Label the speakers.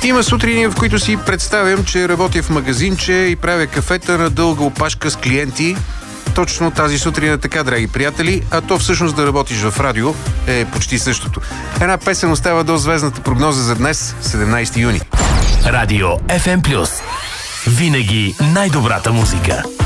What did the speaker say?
Speaker 1: Има сутрини, в които си представям, че работя в магазинче и правя кафета на дълга опашка с клиенти. Точно тази сутрин е така, драги приятели, а то всъщност да работиш в радио е почти същото. Една песен остава до звездната прогноза за днес, 17 юни.
Speaker 2: Радио FM+. Винаги най-добрата музика.